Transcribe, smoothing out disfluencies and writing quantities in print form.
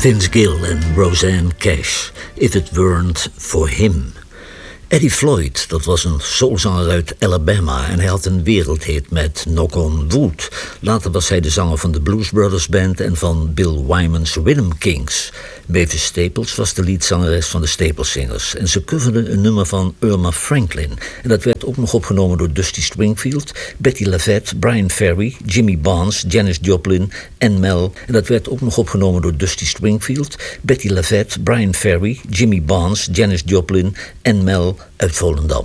Vince Gill en Rosanne Cash, If It Weren't For Him. Eddie Floyd, dat was een soulzanger uit Alabama en hij had een wereldhit met Knock on Wood. Later was hij de zanger van de Blues Brothers Band en van Bill Wyman's Rhythm Kings. Mavis Staples was de leadzangeres van de Staples Singers en ze coverde een nummer van Irma Franklin. En dat werd ook nog opgenomen door Dusty Springfield, Betty LaVette, Brian Ferry, Jimmy Barnes, Janis Joplin en Mel. En dat werd ook nog opgenomen door Dusty Springfield, Betty LaVette, Brian Ferry, Jimmy Barnes, Janis Joplin en Mel uit Volendam.